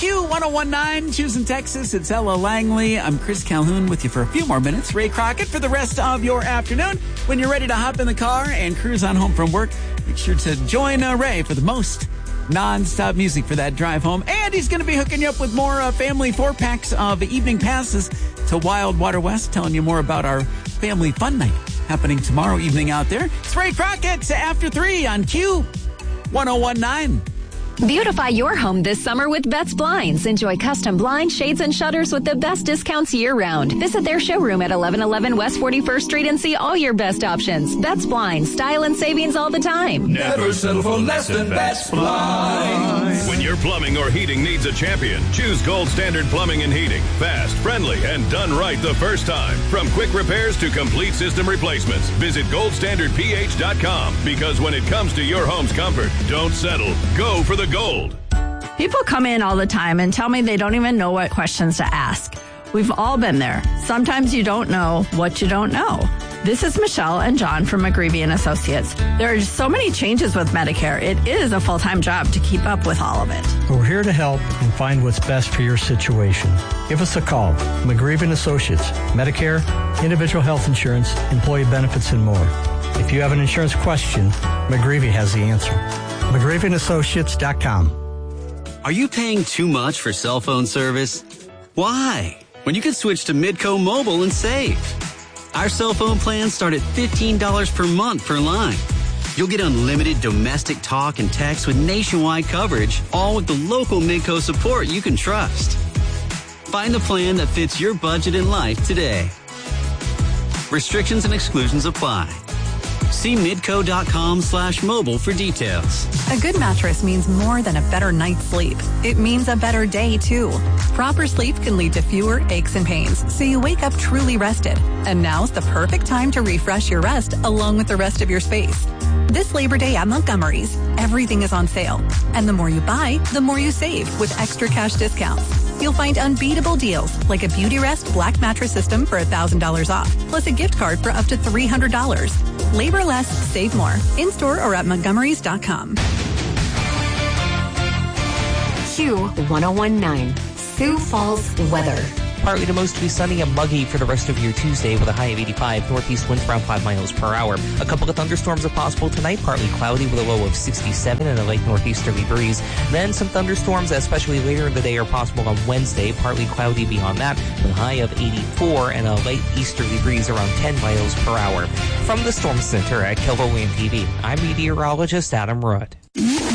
Q1019, Choosing Texas. It's Ella Langley. I'm Chris Calhoun with you for a few more minutes. Ray Crockett for the rest of your afternoon. When you're ready to hop in the car and cruise on home from work, make sure to join Ray for the most non-stop music for that drive home. And he's going to be hooking you up with more family 4-packs of evening passes to Wild Water West, telling you more about our family fun night happening tomorrow evening out there. It's Ray Crockett after 3 on Q1019. Beautify your home this summer with Betts Blinds. Enjoy custom blinds, shades, and shutters with the best discounts year-round. Visit their showroom at 1111 West 41st Street and see all your best options. Betts Blinds, style and savings all the time. Never settle for less than Betts Blinds. When your plumbing or heating needs a champion, choose Gold Standard Plumbing and Heating. Fast, friendly, and done right the first time. From quick repairs to complete system replacements, visit goldstandardph.com, because when it comes to your home's comfort, don't settle. Go for the gold. People come in all the time and tell me they don't even know what questions to ask. We've all been there. Sometimes you don't know what you don't know. This is Michelle and John from McGreevy & Associates. There are so many changes with Medicare. It is a full-time job to keep up with all of it. We're here to help and find what's best for your situation. Give us a call. McGreevy & Associates. Medicare, individual health insurance, employee benefits, and more. If you have an insurance question, McGreevy has the answer. McGreevyandAssociates.com. Are you paying too much for cell phone service? Why? When you can switch to Midco Mobile and save. Our cell phone plans start at $15 per month per line. You'll get unlimited domestic talk and text with nationwide coverage, all with the local Midco support you can trust. Find the plan that fits your budget and life today. Restrictions and exclusions apply. See midco.com/mobile for details. A good mattress means more than a better night's sleep. It means a better day, too. Proper sleep can lead to fewer aches and pains, so you wake up truly rested. And now's the perfect time to refresh your rest along with the rest of your space. This Labor Day at Montgomery's, everything is on sale. And the more you buy, the more you save with extra cash discounts. You'll find unbeatable deals like a Beautyrest Black Mattress System for $1,000 off, plus a gift card for up to $300. Labor less, save more. In-store or at Montgomerys.com. Q1019, Sioux Falls weather. Partly to mostly sunny and muggy for the rest of your Tuesday with a high of 85, northeast winds around 5 miles per hour. A couple of thunderstorms are possible tonight, partly cloudy with a low of 67 and a light northeasterly breeze. Then some thunderstorms, especially later in the day, are possible on Wednesday, partly cloudy beyond that with a high of 84 and a light easterly breeze around 10 miles per hour. From the Storm Center at KILO TV, I'm meteorologist Adam Rudd.